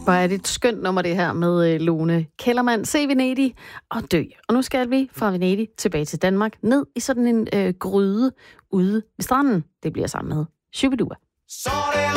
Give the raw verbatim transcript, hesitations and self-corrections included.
Hvor er det et skønt nummer, det her med Lone Kellermann. Se Venedig og dø. Og nu skal vi fra Venedig tilbage til Danmark, ned i sådan en øh, gryde ude ved stranden. Det bliver sammen med Shubidua.